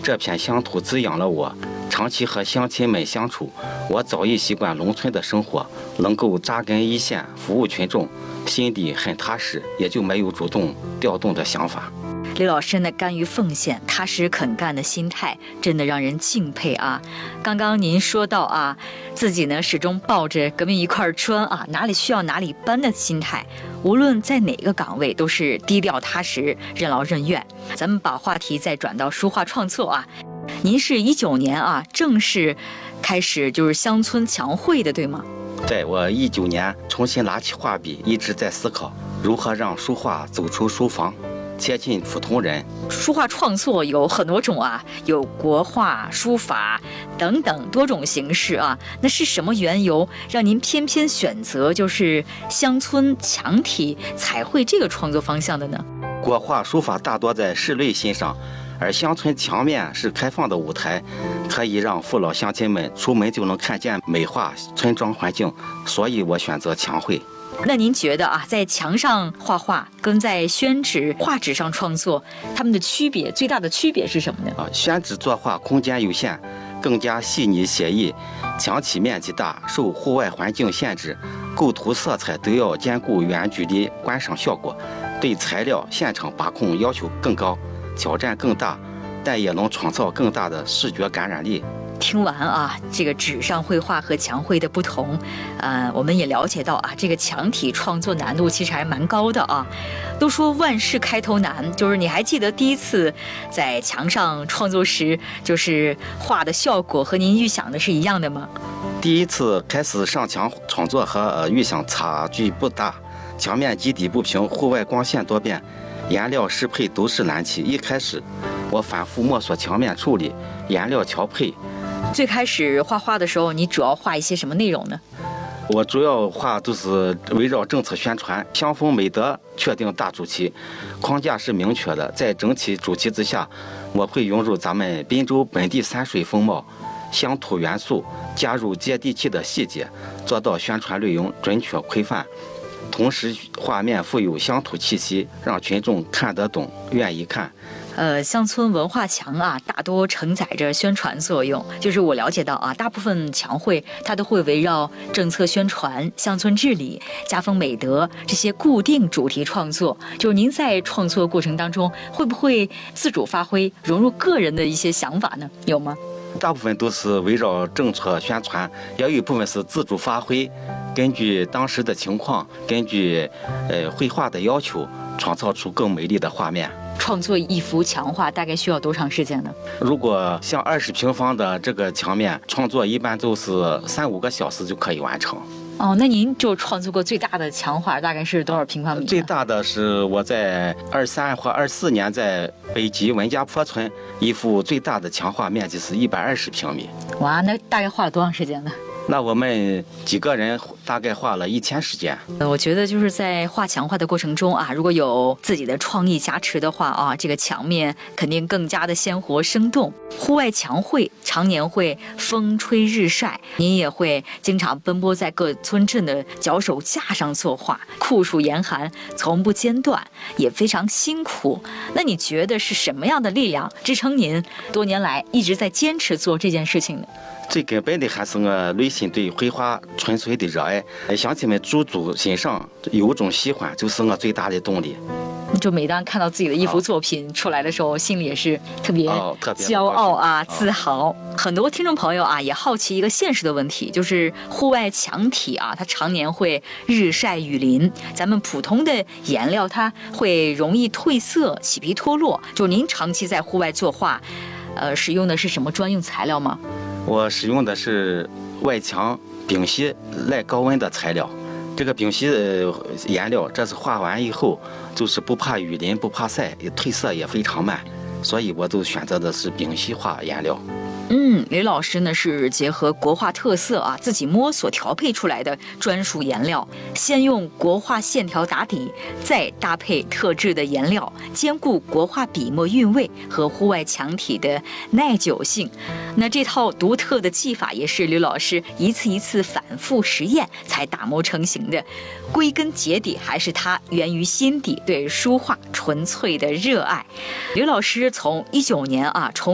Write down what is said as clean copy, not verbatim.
这片乡土滋养了我，长期和乡亲们相处，我早已习惯农村的生活，能够扎根一线，服务群众，心底很踏实，也就没有主动调动的想法。 李老师呢，甘于奉献、踏实肯干的心态，真的让人敬佩啊！刚刚您说到啊，自己呢始终抱着革命一块砖啊，哪里需要哪里搬的心态，无论在哪个岗位都是低调踏实、任劳任怨。咱们把话题再转到书画创作啊，您是19年啊正式开始就是乡村墙绘的，对吗？ 在我19年重新拿起画笔，一直在思考如何让书画走出书房，接近普通人。 书画创作有很多种啊，有国画、书法等等多种形式啊。那是什么缘由让您偏偏选择就是乡村墙体彩绘这个创作方向的呢？ 国画、书法大多在室内欣赏，而乡村墙面是开放的舞台，可以让父老乡亲们出门就能看见美化村庄环境，所以我选择墙绘。 那您觉得啊，在墙上画画跟在宣纸、画纸上创作，它们的区别，最大的区别是什么呢？ 宣纸作画空间有限，更加细腻写意；墙体面积大，受户外环境限制，构图色彩都要兼顾远距离观赏效果，对材料现场把控要求更高，挑战更大，但也能创造更大的视觉感染力。 听完啊，这个纸上绘画和墙绘的不同，我们也了解到啊，这个墙体创作难度其实还蛮高的啊。都说万事开头难，就是你还记得第一次在墙上创作时，就是画的效果和您预想的是一样的吗？ 第一次开始上墙创作和预想差距不大，墙面基底不平，户外光线多变，颜料适配都是难题。一开始我反复摸索墙面处理、颜料调配。 最开始画画的时候，你主要画一些什么内容呢？ 我主要画都是围绕政策宣传、乡风美德确定大主题，框架是明确的。在整体主题之下，我会融入咱们滨州本地山水风貌、乡土元素，加入接地气的细节，做到宣传内容准确规范，同时画面富有乡土气息，让群众看得懂、愿意看。 乡村文化墙啊，大多承载着宣传作用。就是我了解到啊，大部分墙绘它都会围绕政策宣传、乡村治理、家风美德这些固定主题创作。就是您在创作过程当中，会不会自主发挥，融入个人的一些想法呢？有吗？ 大部分都是围绕政策宣传，也有一部分是自主发挥，根据当时的情况，根据绘画的要求，创造出更美丽的画面。 创作一幅墙画大概需要多长时间呢？ 如果像20平方的这个墙面，创作一般都是3-5个小时就可以完成。 哦，那您就创作过最大的墙画大概是多少平方米？ 最大的是我在23或24年在北极文家坡村，一幅最大的墙画面积是120平米。 哇，那大概花了多长时间呢？ 那我们几个人大概花了1天时间。 我觉得就是在画墙画的过程中啊，如果有自己的创意加持的话啊，这个墙面肯定更加的鲜活生动。户外墙绘常年会风吹日晒，您也会经常奔波在各村镇的脚手架上作画，酷暑严寒从不间断，也非常辛苦。那你觉得是什么样的力量支撑您多年来一直在坚持做这件事情呢？ 最根本的还是我内心对绘画纯粹的热爱，乡亲们驻足欣赏，有种喜欢，就是我最大的动力。 就每当看到自己的一幅作品出来的时候，心里也是特别骄傲啊，自豪。很多听众朋友啊，也好奇一个现实的问题，就是户外墙体啊，它常年会日晒雨淋，咱们普通的颜料它会容易褪色、起皮脱落。就您长期在户外作画，使用的是什么专用材料吗？ 我使用的是外墙丙烯耐高温的材料。这个丙烯颜料，这是画完以后就是不怕雨淋、不怕晒，褪色也非常慢，所以我都选择的是丙烯画颜料。 李老师呢是结合国画特色啊，自己摸索调配出来的专属颜料，先用国画线条打底，再搭配特制的颜料，兼顾国画笔墨韵味和户外墙体的耐久性。那这套独特的技法也是刘老师一次一次反复实验才打磨成型的，归根结底还是他源于心底对书画纯粹的热爱。刘老师从19年啊